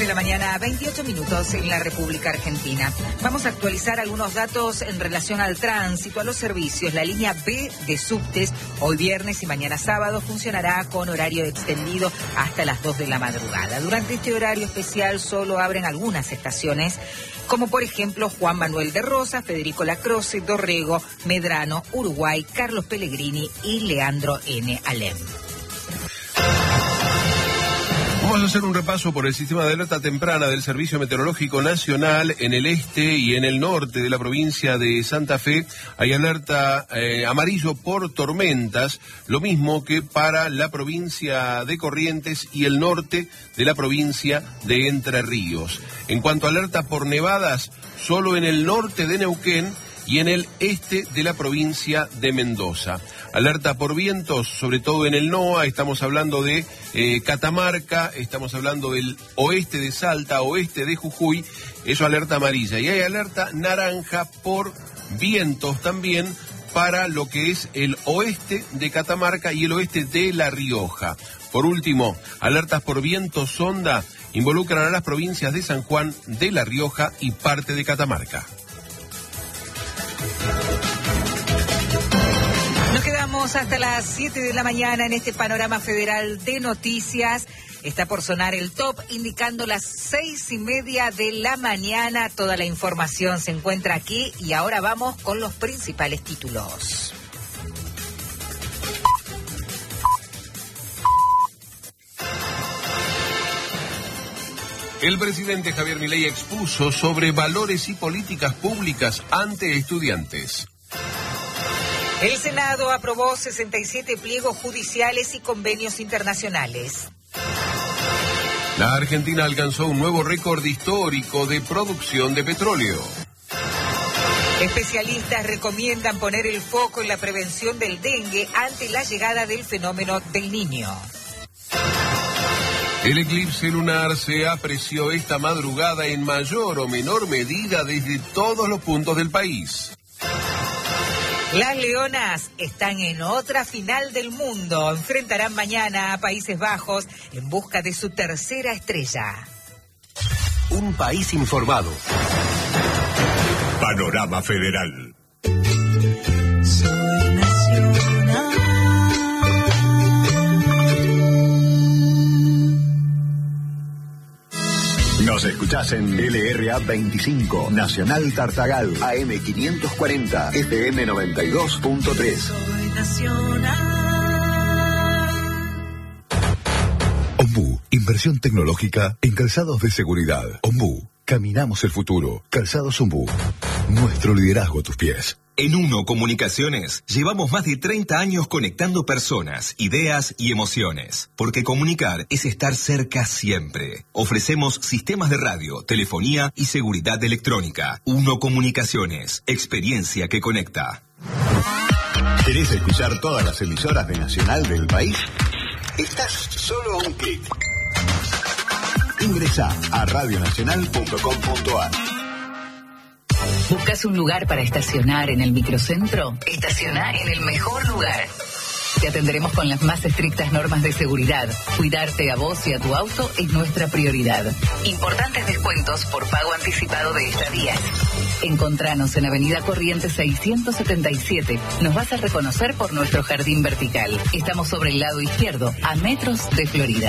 de la mañana, 28 minutos en la República Argentina. Vamos a actualizar algunos datos en relación al tránsito, a los servicios. La línea B de subtes, hoy viernes y mañana sábado, funcionará con horario extendido hasta las 2 de la madrugada. Durante este horario especial solo abren algunas estaciones, como por ejemplo Juan Manuel de Rosas, Federico Lacroze, Dorrego, Medrano, Uruguay, Carlos Pellegrini y Leandro N. Alem. Vamos a hacer un repaso por el sistema de alerta temprana del Servicio Meteorológico Nacional. En el este y en el norte de la provincia de Santa Fe hay alerta amarillo por tormentas, lo mismo que para la provincia de Corrientes y el norte de la provincia de Entre Ríos. En cuanto a alerta por nevadas, solo en el norte de Neuquén y en el este de la provincia de Mendoza. Alerta por vientos, sobre todo en el NOA, estamos hablando de Catamarca, estamos hablando del oeste de Salta, oeste de Jujuy, eso alerta amarilla. Y hay alerta naranja por vientos también para lo que es el oeste de Catamarca y el oeste de La Rioja. Por último, alertas por vientos sonda involucran a las provincias de San Juan, de La Rioja y parte de Catamarca. Nos quedamos hasta las 7 de la mañana en este panorama federal de noticias. Está por sonar el top, indicando las 6:30 de la mañana. Toda la información se encuentra aquí y ahora vamos con los principales títulos. El presidente Javier Milei expuso sobre valores y políticas públicas ante estudiantes. El Senado aprobó 67 pliegos judiciales y convenios internacionales. La Argentina alcanzó un nuevo récord histórico de producción de petróleo. Especialistas recomiendan poner el foco en la prevención del dengue ante la llegada del fenómeno del Niño. El eclipse lunar se apreció esta madrugada en mayor o menor medida desde todos los puntos del país. Las Leonas están en otra final del mundo. Enfrentarán mañana a Países Bajos en busca de su tercera estrella. Un país informado. Panorama Federal. Soy nacional. Nos escuchás en LRA 25, Nacional Tartagal, AM 540, FM 92.3. Soy nacional. Ombú, inversión tecnológica en calzados de seguridad. Ombú, caminamos el futuro. Calzados Ombú, nuestro liderazgo a tus pies. En Uno Comunicaciones llevamos más de 30 años conectando personas, ideas y emociones. Porque comunicar es estar cerca siempre. Ofrecemos sistemas de radio, telefonía y seguridad electrónica. Uno Comunicaciones, experiencia que conecta. ¿Querés escuchar todas las emisoras de Nacional del país? Estás solo a un clic. Ingresá a radionacional.com.ar. ¿Buscas un lugar para estacionar en el microcentro? Estaciona en el mejor lugar. Te atenderemos con las más estrictas normas de seguridad. Cuidarte a vos y a tu auto es nuestra prioridad. Importantes descuentos por pago anticipado de estadías. Encontranos en Avenida Corrientes 677. Nos vas a reconocer por nuestro jardín vertical. Estamos sobre el lado izquierdo, a metros de Florida.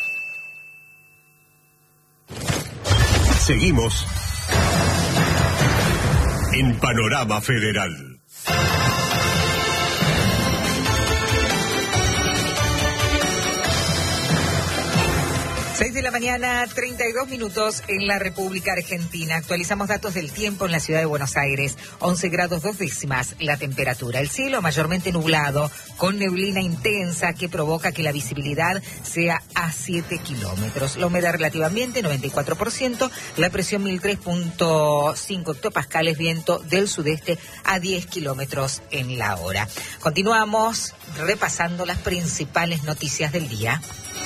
Seguimos en Panorama Federal. 6 de la mañana, 32 minutos en la República Argentina. Actualizamos datos del tiempo en la ciudad de Buenos Aires. 11 grados 2 décimas la temperatura. El cielo mayormente nublado, con neblina intensa que provoca que la visibilidad sea a 7 kilómetros. La humedad relativa ambiente, 94%. La presión 1003.5 hectopascales, viento del sudeste a 10 kilómetros en la hora. Continuamos repasando las principales noticias del día.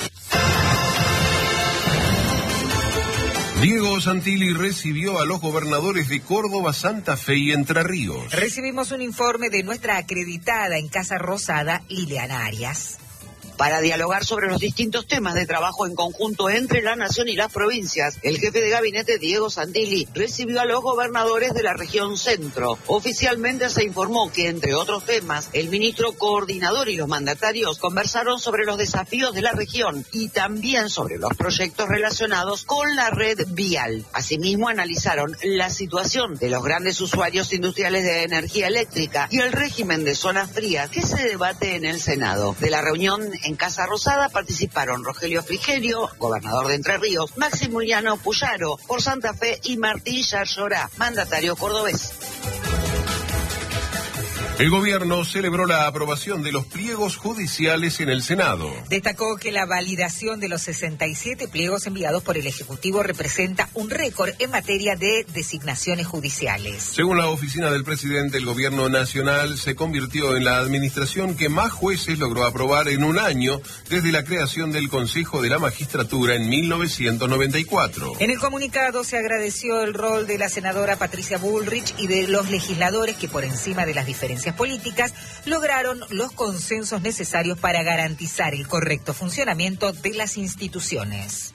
Diego Santilli recibió a los gobernadores de Córdoba, Santa Fe y Entre Ríos. Recibimos un informe de nuestra acreditada en Casa Rosada, Liliana Arias. para dialogar sobre los distintos temas de trabajo en conjunto entre la Nación y las provincias. El jefe de gabinete, Diego Santilli, recibió a los gobernadores de la región centro. Oficialmente se informó que, entre otros temas, el ministro coordinador y los mandatarios conversaron sobre los desafíos de la región y también sobre los proyectos relacionados con la red vial. Asimismo, analizaron la situación de los grandes usuarios industriales de energía eléctrica y el régimen de zonas frías que se debate en el Senado. De la reunión en Casa Rosada participaron Rogelio Frigerio, gobernador de Entre Ríos, Maximiliano Puyaro por Santa Fe y Martín Yarlora, mandatario cordobés. El gobierno celebró la aprobación de los pliegos judiciales en el Senado. Destacó que la validación de los 67 pliegos enviados por el Ejecutivo representa un récord en materia de designaciones judiciales. Según la oficina del presidente, el gobierno nacional se convirtió en la administración que más jueces logró aprobar en un año desde la creación del Consejo de la Magistratura en 1994. En el comunicado se agradeció el rol de la senadora Patricia Bullrich y de los legisladores que, por encima de las diferencias políticas, lograron los consensos necesarios para garantizar el correcto funcionamiento de las instituciones.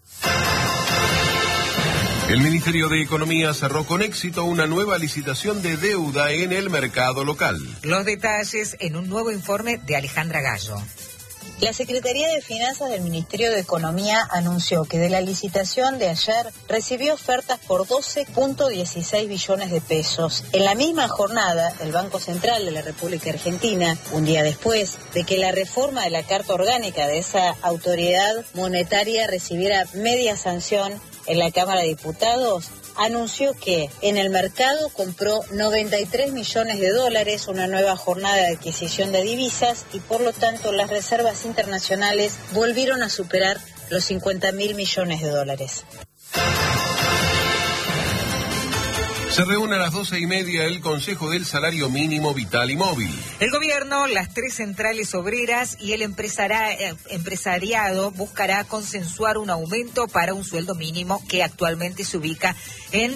El Ministerio de Economía cerró con éxito una nueva licitación de deuda en el mercado local. Los detalles en un nuevo informe de Alejandra Gallo. La Secretaría de Finanzas del Ministerio de Economía anunció que de la licitación de ayer recibió ofertas por 12.16 billones de pesos. En la misma jornada, el Banco Central de la República Argentina, un día después de que la reforma de la Carta Orgánica de esa autoridad monetaria recibiera media sanción en la Cámara de Diputados, anunció que en el mercado compró 93 millones de dólares, una nueva jornada de adquisición de divisas y por lo tanto las reservas internacionales volvieron a superar los 50.000 millones de dólares. Se reúne a las 12:30 el Consejo del Salario Mínimo Vital y Móvil. El gobierno, las tres centrales obreras y el empresariado buscará consensuar un aumento para un sueldo mínimo que actualmente se ubica en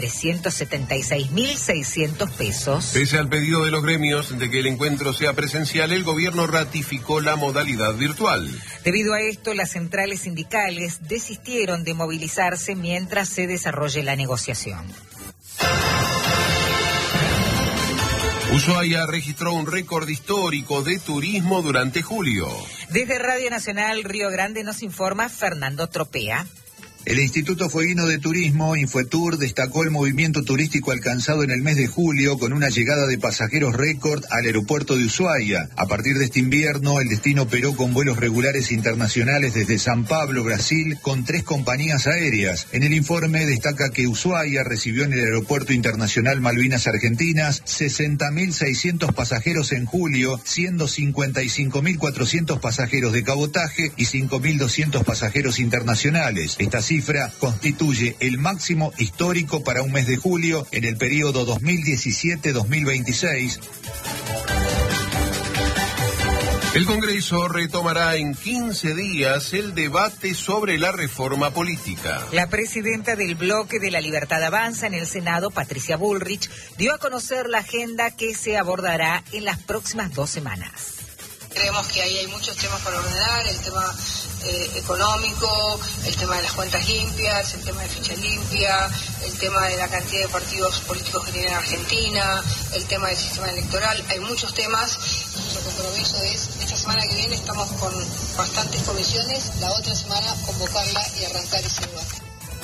376.600 pesos. Pese al pedido de los gremios de que el encuentro sea presencial, el gobierno ratificó la modalidad virtual. Debido a esto, las centrales sindicales desistieron de movilizarse mientras se desarrolle la negociación. Ushuaia registró un récord histórico de turismo durante julio. Desde Radio Nacional Río Grande nos informa Fernando Tropea. El Instituto Fueguino de Turismo, Infotur, destacó el movimiento turístico alcanzado en el mes de julio con una llegada de pasajeros récord al aeropuerto de Ushuaia. A partir de este invierno, el destino operó con vuelos regulares internacionales desde San Pablo, Brasil, con 3 compañías aéreas. En el informe destaca que Ushuaia recibió en el Aeropuerto Internacional Malvinas Argentinas 60.600 pasajeros en julio, siendo 55.400 pasajeros de cabotaje y 5.200 pasajeros internacionales. Esta cifra constituye el máximo histórico para un mes de julio en el periodo 2017-2026. El Congreso retomará en 15 días el debate sobre la reforma política. La presidenta del Bloque de la Libertad Avanza en el Senado, Patricia Bullrich, dio a conocer la agenda que se abordará en las próximas 2 semanas. Creemos que ahí hay muchos temas para ordenar, el tema económico, el tema de las cuentas limpias, el tema de ficha limpia, el tema de la cantidad de partidos políticos que tiene en Argentina, el tema del sistema electoral. Hay muchos temas. Nuestro compromiso es, esta semana que viene estamos con bastantes comisiones, la otra semana convocarla y arrancar ese debate.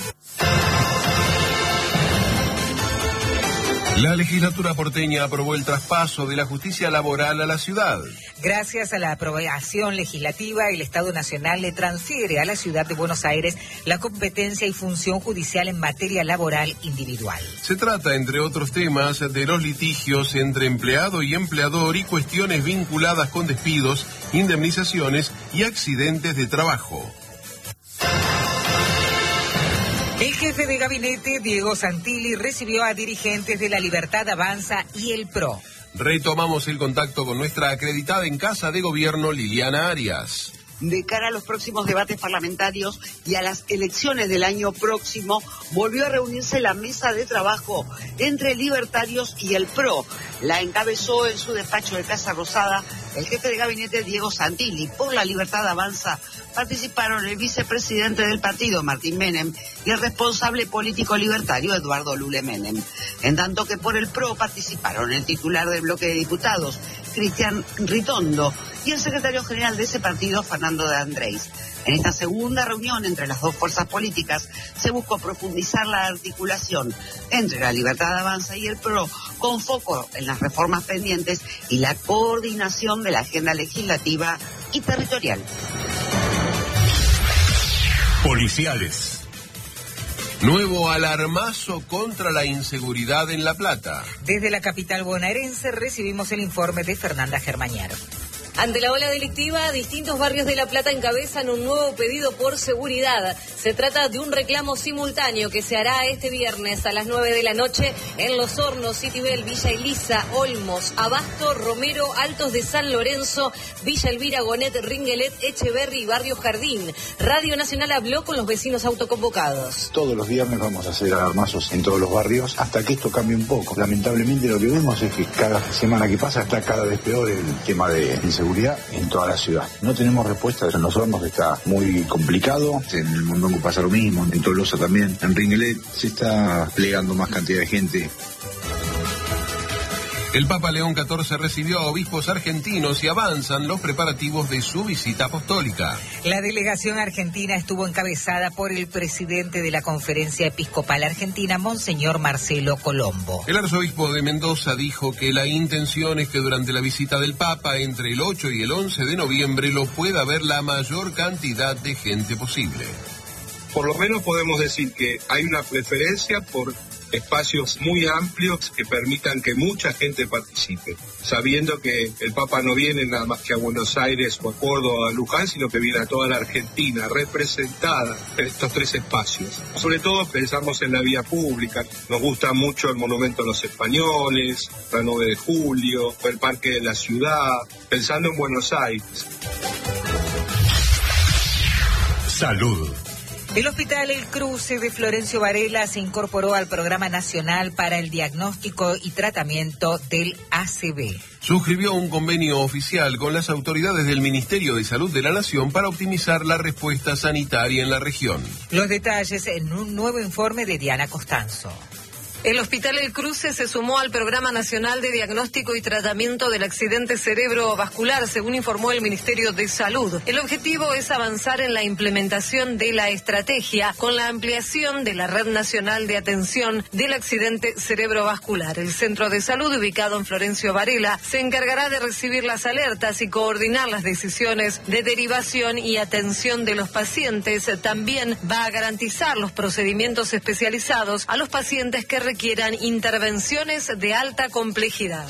La legislatura porteña aprobó el traspaso de la justicia laboral a la ciudad. Gracias a la aprobación legislativa, el Estado Nacional le transfiere a la ciudad de Buenos Aires la competencia y función judicial en materia laboral individual. Se trata, entre otros temas, de los litigios entre empleado y empleador y cuestiones vinculadas con despidos, indemnizaciones y accidentes de trabajo. El jefe de gabinete, Diego Santilli, recibió a dirigentes de la Libertad Avanza y el PRO. Retomamos el contacto con nuestra acreditada en Casa de Gobierno, Liliana Arias. De cara a los próximos debates parlamentarios y a las elecciones del año próximo, volvió a reunirse la mesa de trabajo entre libertarios y el PRO. La encabezó en su despacho de Casa Rosada El jefe de gabinete Diego Santilli. Por la Libertad Avanza participaron el vicepresidente del partido Martín Menem y el responsable político libertario Eduardo Lule Menem. En tanto que por el PRO participaron el titular del bloque de diputados Cristian Ritondo y el secretario general de ese partido Fernando de Andrés. En esta segunda reunión entre las dos fuerzas políticas se buscó profundizar la articulación entre la Libertad Avanza y el PRO con foco en las reformas pendientes y la coordinación de la agenda legislativa y territorial. Policiales. Nuevo alarmazo contra la inseguridad en La Plata. Desde la capital bonaerense recibimos el informe de Fernanda Germañaro. Ante la ola delictiva, distintos barrios de La Plata encabezan un nuevo pedido por seguridad. Se trata de un reclamo simultáneo que se hará este viernes a las 9 de la noche en Los Hornos, Citibel, Villa Elisa, Olmos, Abasto, Romero, Altos de San Lorenzo, Villa Elvira, Gonet, Ringuelet, Echeverri y Barrio Jardín. Radio Nacional habló con los vecinos autoconvocados. Todos los viernes vamos a hacer alarmazos en todos los barrios hasta que esto cambie un poco. Lamentablemente lo que vemos es que cada semana que pasa está cada vez peor el tema de inseguridad en toda la ciudad. No tenemos respuesta, en Los Hornos está muy complicado, en el Mondongo pasa lo mismo, en Tolosa también, en Ringuelet se está plegando más cantidad de gente. El Papa León XIV recibió a obispos argentinos y avanzan los preparativos de su visita apostólica. La delegación argentina estuvo encabezada por el presidente de la Conferencia Episcopal Argentina, Monseñor Marcelo Colombo. El arzobispo de Mendoza dijo que la intención es que durante la visita del Papa, entre el 8 y el 11 de noviembre, lo pueda ver la mayor cantidad de gente posible. Por lo menos podemos decir que hay una preferencia por espacios muy amplios que permitan que mucha gente participe, sabiendo que el Papa no viene nada más que a Buenos Aires o a Córdoba o a Luján, sino que viene a toda la Argentina representada en estos tres espacios. Sobre todo pensamos en la vía pública, nos gusta mucho el Monumento a los Españoles, la 9 de Julio, el Parque de la Ciudad, pensando en Buenos Aires. Salud. El Hospital El Cruce de Florencio Varela se incorporó al Programa Nacional para el Diagnóstico y Tratamiento del ACV. Suscribió un convenio oficial con las autoridades del Ministerio de Salud de la Nación para optimizar la respuesta sanitaria en la región. Los detalles en un nuevo informe de Diana Costanzo. El Hospital El Cruce se sumó al Programa Nacional de Diagnóstico y Tratamiento del Accidente Cerebrovascular, según informó el Ministerio de Salud. El objetivo es avanzar en la implementación de la estrategia con la ampliación de la Red Nacional de Atención del Accidente Cerebrovascular. El Centro de Salud, ubicado en Florencio Varela, se encargará de recibir las alertas y coordinar las decisiones de derivación y atención de los pacientes. También va a garantizar los procedimientos especializados a los pacientes que requieran intervenciones de alta complejidad.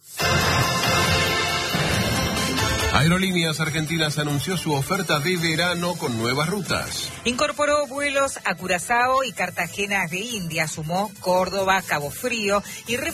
Aerolíneas Argentinas anunció su oferta de verano con nuevas rutas. Incorporó vuelos a Curazao y Cartagena de India, sumó Córdoba, Cabo Frío y